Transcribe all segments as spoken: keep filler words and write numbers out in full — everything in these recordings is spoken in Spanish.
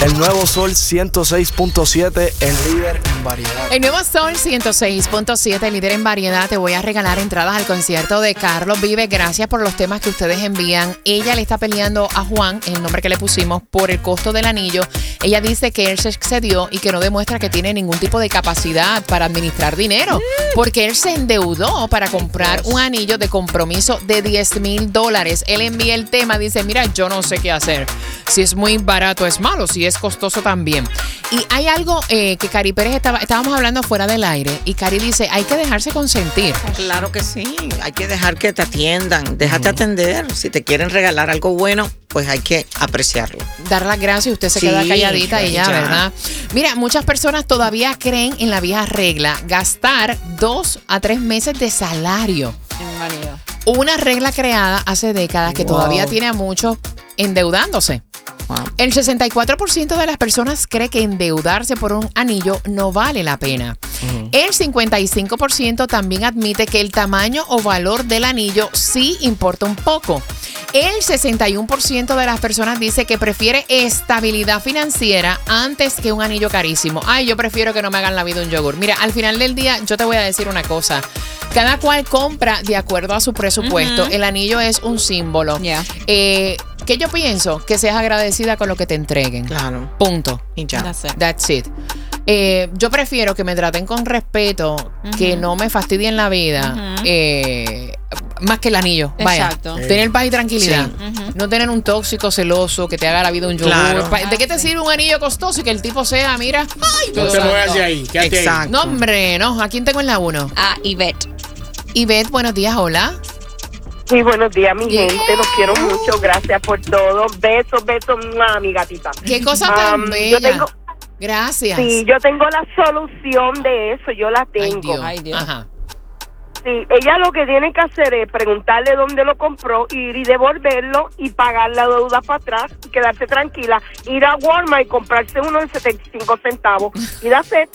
El nuevo Sol ciento seis punto siete, el líder en variedad. El nuevo Sol ciento seis punto siete, líder en variedad. Te voy a regalar entradas al concierto de Carlos Vives. Gracias por los temas que ustedes envían. Ella le está peleando a Juan, el nombre que le pusimos, por el costo del anillo. Ella dice que él se excedió y que no demuestra que tiene ningún tipo de capacidad para administrar dinero, porque él se endeudó para comprar un anillo de compromiso de diez mil dólares. Él envía el tema, dice, mira, yo no sé qué hacer. Si es muy barato es malo, si es costoso también. Y hay algo eh, que Cari Pérez estaba, estábamos hablando fuera del aire y Cari dice, hay que dejarse consentir. Claro que sí, hay que dejar que te atiendan, déjate uh-huh. atender. Si te quieren regalar algo bueno, pues hay que apreciarlo. Dar las gracias y usted se sí, queda calladita y ya, ya, ¿verdad? Mira, muchas personas todavía creen en la vieja regla, gastar dos a tres meses de salario. Una regla creada hace décadas que wow. todavía tiene a muchos endeudándose. Wow. El sesenta y cuatro por ciento de las personas cree que endeudarse por un anillo no vale la pena. Uh-huh. El cincuenta y cinco por ciento también admite que el tamaño o valor del anillo sí importa un poco. El sesenta y uno por ciento de las personas dice que prefiere estabilidad financiera antes que un anillo carísimo. Ay, yo prefiero que no me hagan la vida un yogur. Mira, al final del día, yo te voy a decir una cosa. Cada cual compra de acuerdo a su presupuesto. Uh-huh. El anillo es un símbolo. Yeah. Eh, ¿Qué yo pienso? Que seas agradecida con lo que te entreguen. Claro. Punto. Y ya. That's it. That's it. Eh, yo prefiero que me traten con respeto, uh-huh. que no me fastidien la vida, uh-huh. eh, más que el anillo. Exacto. Vaya, sí. Tener paz y tranquilidad. Sí. Uh-huh. No tener un tóxico celoso que te haga la vida un yogur. Claro. ¿De qué te sirve un anillo costoso y que el tipo sea, mira? Ay, no te muevas de ahí. Quédate Exacto. ahí. No, hombre, no. ¿A quién tengo en la uno? A Ivette. Ivette, buenos días, hola. Sí, buenos días, mi yeah. gente. Los quiero mucho. Gracias por todo. Besos, besos, mi gatita. Qué cosa tan um, bella. Yo tengo, Gracias. Sí, yo tengo la solución de eso. Yo la tengo. Ay, Dios. Ay, Dios. Ajá. Sí, ella lo que tiene que hacer es preguntarle dónde lo compró, ir y devolverlo y pagar la deuda para atrás y quedarse tranquila. Ir a Walmart y comprarse uno de setenta y cinco centavos y da sed.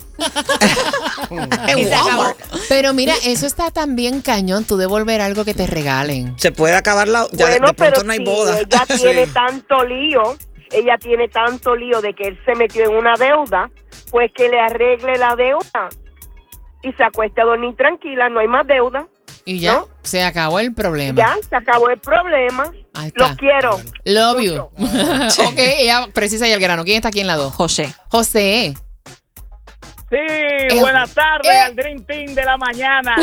Pero mira, eso está también cañón, tú devolver algo que te regalen. Se puede acabar la... Ya bueno, de pronto pero no hay si boda. ella sí. tiene tanto lío, ella tiene tanto lío de que él se metió en una deuda, pues que le arregle la deuda. Y se acueste a dormir tranquila, no hay más deuda. Y ya, ¿no? Se acabó el problema. Ya, se acabó el problema. Los quiero. Love you. Ok, ella precisa y al grano. ¿Quién está aquí en la dos? José. José. Sí, eh, buenas tardes eh, al Dream Team de la mañana.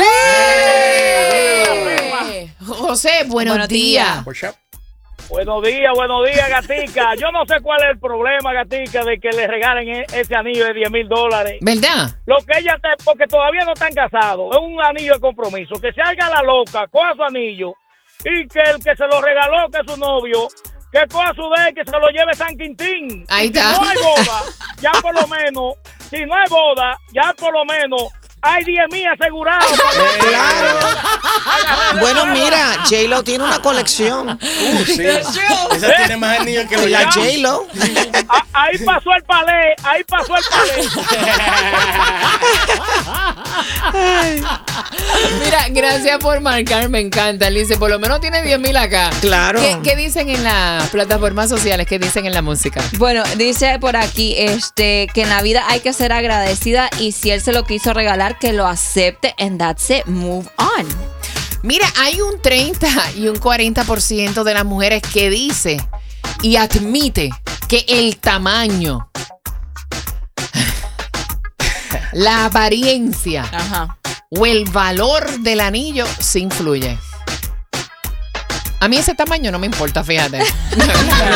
¡Eh! José, buenos, buenos días. días. Buenos días, buenos días, Gatica. Yo no sé cuál es el problema, Gatica, de que le regalen ese anillo de diez mil dólares. ¿Verdad? Lo que ella te, porque todavía no están casados, es un anillo de compromiso. Que se haga la loca, coja su anillo y que el que se lo regaló, que es su novio, que coja su de que se lo lleve San Quintín. Ahí está. Si no hay boda, ya por lo menos, si no hay boda, ya por lo menos hay diez mil asegurados. Claro. Bueno, mira, J-Lo tiene una colección. Uh, sí. Esa tiene más anillos que la J-Lo. Ahí pasó el palé, ahí pasó el palé. Mira, gracias por marcar, me encanta. Él dice, por lo menos tiene diez mil acá. Claro. ¿Qué, ¿Qué dicen en las plataformas sociales? ¿Qué dicen en la música? Bueno, dice por aquí este que en la vida hay que ser agradecida y si él se lo quiso regalar, que lo acepte and that's it, move on. Mira, hay un treinta y un cuarenta por ciento de las mujeres que dice y admite que el tamaño, la apariencia Ajá. o el valor del anillo sí influye. A mí ese tamaño no me importa, fíjate.